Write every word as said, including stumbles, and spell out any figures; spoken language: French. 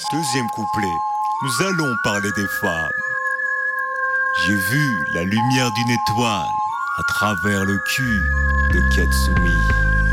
Deuxième couplet. Nous allons parler des femmes. J'ai vu la lumière d'une étoile à travers le cul de Katsumi.